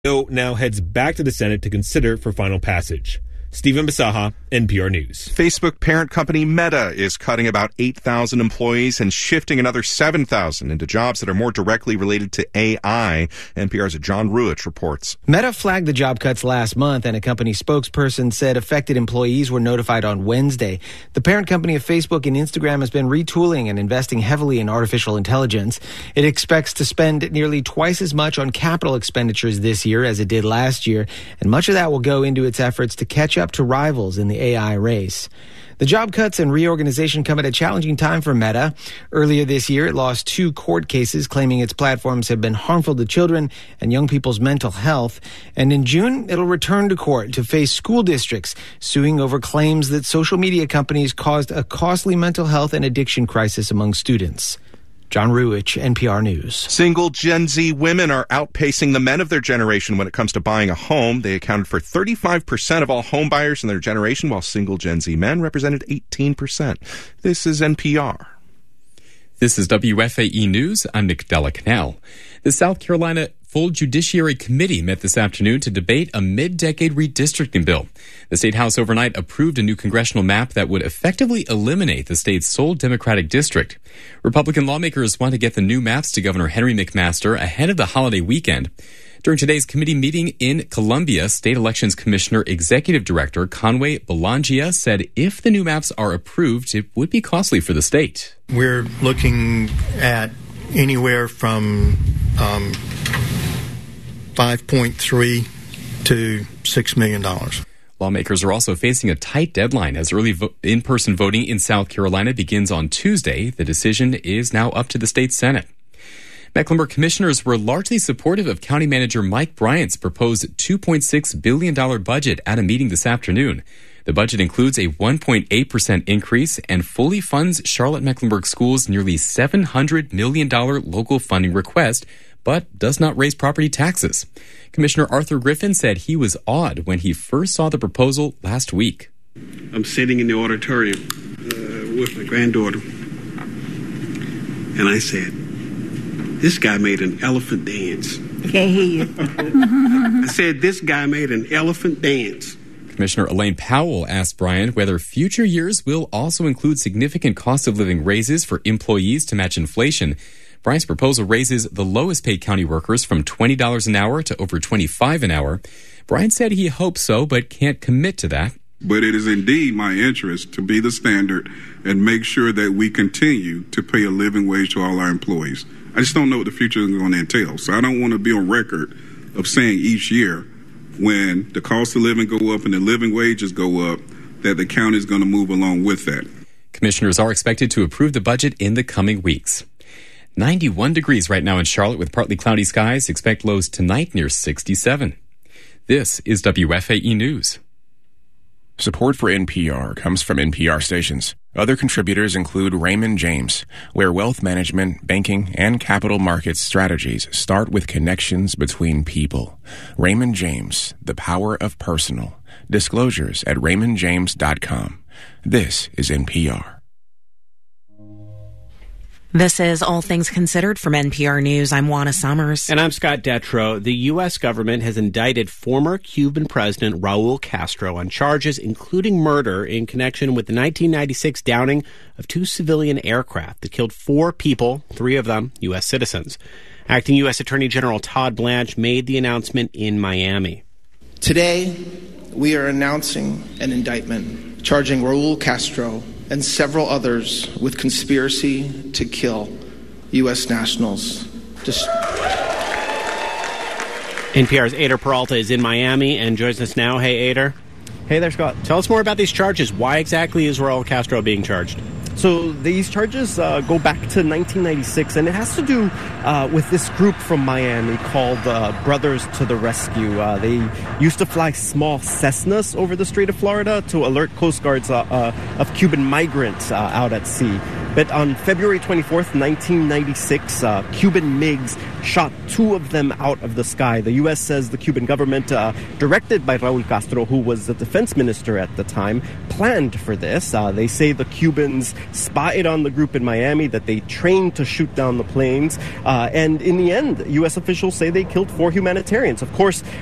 bill now heads back to the Senate to consider for final passage. Stephen Bisaha, NPR News. Facebook parent company Meta is cutting about 8,000 employees and shifting another 7,000 into jobs that are more directly related to AI. NPR's John Ruich reports. Meta flagged the job cuts last month, and a company spokesperson said affected employees were notified on Wednesday. The parent company of Facebook and Instagram has been retooling and investing heavily in artificial intelligence. It expects to spend nearly twice as much on capital expenditures this year as it did last year, and much of that will go into its efforts to catch up to rivals in the AI race. The job cuts and reorganization come at a challenging time for Meta. Earlier this year, it lost 2 court cases claiming its platforms have been harmful to children and young people's mental health. And in June, it'll return to court to face school districts suing over claims that social media companies caused a costly mental health and addiction crisis among students. John Ruich, NPR News. Single Gen Z women are outpacing the men of their generation when it comes to buying a home. They accounted for 35% of all home buyers in their generation, while single Gen Z men represented 18%. This is NPR. This is WFAE News. I'm Nick Della Canal. The South Carolina Full Judiciary Committee met this afternoon to debate a mid-decade redistricting bill. The State House overnight approved a new congressional map that would effectively eliminate the state's sole Democratic district. Republican lawmakers want to get the new maps to Governor Henry McMaster ahead of the holiday weekend. During today's committee meeting in Columbia, State Elections Commissioner Executive Director Conway Belangia said if the new maps are approved, it would be costly for the state. We're looking at anywhere from $5.3 to $6 million. Lawmakers are also facing a tight deadline as early in-person voting in South Carolina begins on Tuesday. The decision is now up to the state Senate. Mecklenburg commissioners were largely supportive of County Manager Mike Bryant's proposed $2.6 billion budget at a meeting this afternoon. The budget includes a 1.8% increase and fully funds Charlotte-Mecklenburg Schools' nearly $700 million local funding request, but does not raise property taxes. Commissioner Arthur Griffin said he was awed when he first saw the proposal last week. I'm sitting in the auditorium with my granddaughter, and I said, this guy made an elephant dance. Can't hear you. I said, this guy made an elephant dance. Commissioner Elaine Powell asked Bryant whether future years will also include significant cost of living raises for employees to match inflation. Bryant's proposal raises the lowest paid county workers from $20 an hour to over $25 an hour. Bryant said he hopes so, but can't commit to that. But it is indeed my interest to be the standard and make sure that we continue to pay a living wage to all our employees. I just don't know what the future is going to entail. So I don't want to be on record of saying each year when the cost of living go up and the living wages go up that the county is going to move along with that. Commissioners are expected to approve the budget in the coming weeks. 91 degrees right now in Charlotte with partly cloudy skies. Expect lows tonight near 67. This is WFAE News. Support for NPR comes from NPR stations. Other contributors include Raymond James, where wealth management, banking, and capital markets strategies start with connections between people. Raymond James, the power of personal. Disclosures at raymondjames.com. This is NPR. This is All Things Considered from NPR News. I'm Juana Summers. And I'm Scott Detrow. The U.S. government has indicted former Cuban President Raul Castro on charges including murder in connection with the 1996 downing of 2 civilian aircraft that killed 4 people, 3 of them U.S. citizens. Acting U.S. Attorney General Todd Blanche made the announcement in Miami. Today, we are announcing an indictment charging Raul Castro and several others with conspiracy to kill U.S. nationals. NPR's Ader Peralta is in Miami and joins us now. Hey, Ader. Hey there, Scott. Tell us more about these charges. Why exactly is Raul Castro being charged? So these charges go back to 1996, and it has to do with this group from Miami called Brothers to the Rescue. They used to fly small Cessnas over the Strait of Florida to alert Coast Guards of Cuban migrants out at sea. But on February 24th, 1996, Cuban MiGs shot 2 of them out of the sky. The U.S. says the Cuban government, directed by Raul Castro, who was the defense minister at the time, planned for this. They say the Cubans spied on the group in Miami, that they trained to shoot down the planes. And in the end, U.S. officials say they killed 4 humanitarians. Of course,